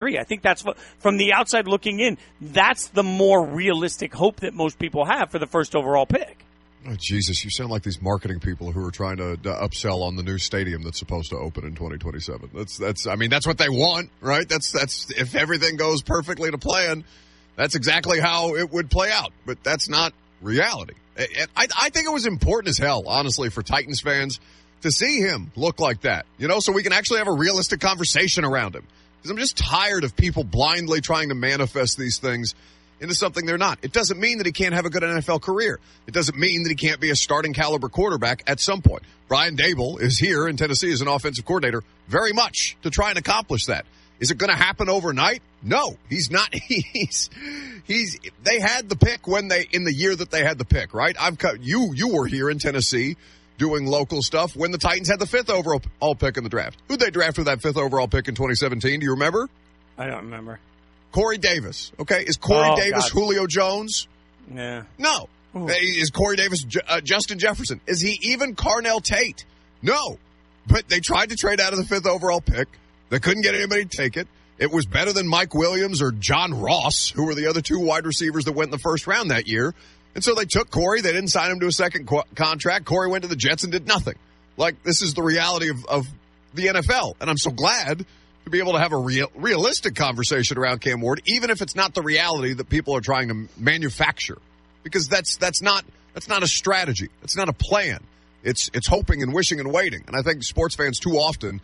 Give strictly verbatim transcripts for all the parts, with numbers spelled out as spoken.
twenty-three. I think that's what, from the outside looking in, that's the more realistic hope that most people have for the first overall pick. Oh, Jesus, you sound like these marketing people who are trying to, to upsell on the new stadium that's supposed to open in twenty twenty-seven. That's, that's, I mean, that's what they want, right? That's, that's, if everything goes perfectly to plan, that's exactly how it would play out. But that's not reality. And I, I think it was important as hell, honestly, for Titans fans to see him look like that, you know, so we can actually have a realistic conversation around him. Because I'm just tired of people blindly trying to manifest these things into something they're not. It doesn't mean that he can't have a good N F L career. It doesn't mean that he can't be a starting caliber quarterback at some point. Brian Daboll is here in Tennessee as an offensive coordinator very much to try and accomplish that. Is it going to happen overnight? No, he's not. He's, he's, they had the pick when they, in the year that they had the pick, right? I've cut, you, you were here in Tennessee doing local stuff when the Titans had the fifth overall pick in the draft. Who'd they draft with that fifth overall pick in twenty seventeen? Do you remember? I don't remember. Corey Davis. Okay. Is Corey oh, Davis God. Julio Jones? Yeah. No. Ooh. Is Corey Davis uh, Justin Jefferson? Is he even Carnell Tate? No. But they tried to trade out of the fifth overall pick. They couldn't get anybody to take it. It was better than Mike Williams or John Ross, who were the other two wide receivers that went in the first round that year. And so they took Corey. They didn't sign him to a second qu- contract. Corey went to the Jets and did nothing. Like, this is the reality of, of the N F L. And I'm so glad to be able to have a real, realistic conversation around Cam Ward, even if it's not the reality that people are trying to manufacture. Because that's that's not that's not a strategy. That's not a plan. It's it's hoping and wishing and waiting. And I think sports fans too often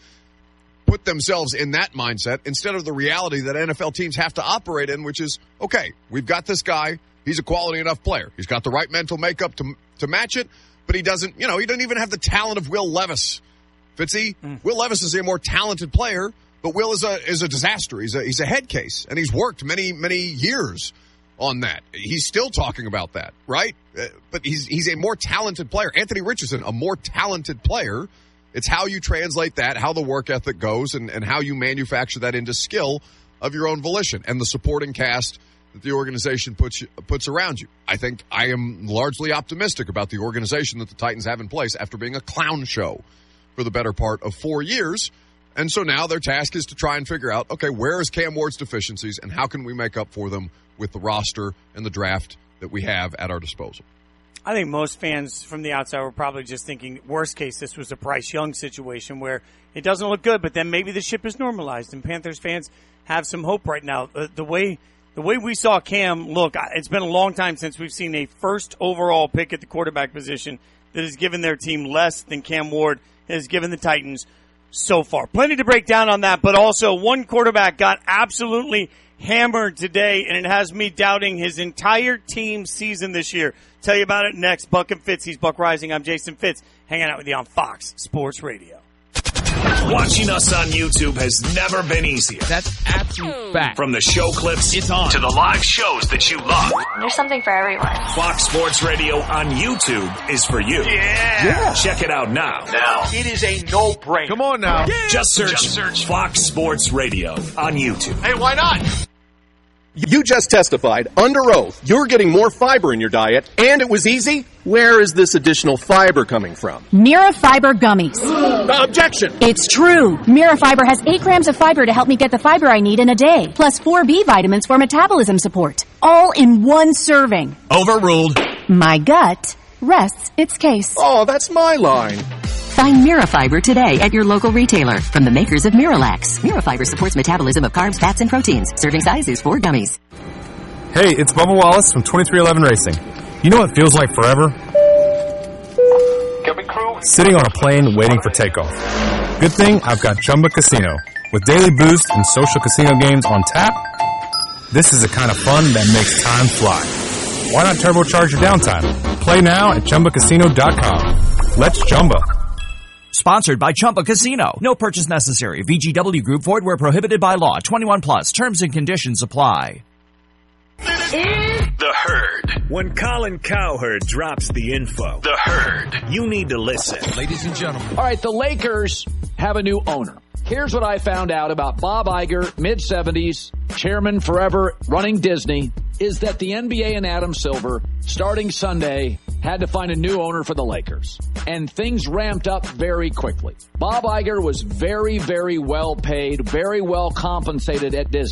put themselves in that mindset instead of the reality that N F L teams have to operate in, which is, okay, we've got this guy. He's a quality enough player. He's got the right mental makeup to to match it, but he doesn't, you know, he doesn't even have the talent of Will Levis. Fitzy, mm. Will Levis is a more talented player, but Will is a is a disaster. He's a he's a head case, and he's worked many many years on that. He's still talking about that, right? Uh, but he's he's a more talented player. Anthony Richardson, a more talented player. It's how you translate that, how the work ethic goes, and, and how you manufacture that into skill of your own volition and the supporting cast that the organization puts you, puts around you. I think I am largely optimistic about the organization that the Titans have in place after being a clown show for the better part of four years. And so now their task is to try and figure out, okay, where is Cam Ward's deficiencies and how can we make up for them with the roster and the draft that we have at our disposal? I think most fans from the outside were probably just thinking, worst case, this was a Bryce Young situation where it doesn't look good, but then maybe the ship is normalized, and Panthers fans have some hope right now. The, the way the way we saw Cam look, it's been a long time since we've seen a first overall pick at the quarterback position that has given their team less than Cam Ward has given the Titans so far. Plenty to break down on that, but also one quarterback got absolutely hammered today, and it has me doubting his entire team season this year. Tell you about it next. Buck and Fitz. He's Buck Rising. I'm Jason Fitz, hanging out with you on Fox Sports Radio. Watching us on YouTube has never been easier. That's absolute fact. From the show clips it's on. to the live shows that you love. There's something for everyone. Fox Sports Radio on YouTube is for you. Yeah. yeah. Check it out now. Now. It is a no-brainer. Come on now. Yeah. Just search, Just search Fox Sports Radio on YouTube. Hey, why not? You just testified under oath you're getting more fiber in your diet, and it was easy? Where is this additional fiber coming from? Mira Fiber Gummies. Objection! It's true. Mira Fiber has eight grams of fiber to help me get the fiber I need in a day, plus four B vitamins for metabolism support. All in one serving. Overruled. My gut rests its case. Oh, that's my line. Find Mirafiber today at your local retailer from the makers of Miralax. Mirafiber supports metabolism of carbs, fats, and proteins. Serving size is four gummies. Hey, it's Bubba Wallace from twenty-three eleven Racing. You know what it feels like forever? Cabin crew. Sitting on a plane waiting for takeoff. Good thing I've got Chumba Casino. With daily boost and social casino games on tap, this is the kind of fun that makes time fly. Why not turbocharge your downtime? Play now at Chumba Casino dot com. Let's Chumba. Sponsored by Chumba Casino. No purchase necessary. V G W Group. Void where prohibited by law. twenty-one plus. Terms and conditions apply. The Herd. When Colin Cowherd drops the info, The Herd, you need to listen. Ladies and gentlemen. All right, the Lakers have a new owner. Here's what I found out about Bob Iger, mid-seventies, chairman forever, running Disney, is that the N B A and Adam Silver, starting Sunday, had to find a new owner for the Lakers. And things ramped up very quickly. Bob Iger was very, very well paid, very well compensated at Disney.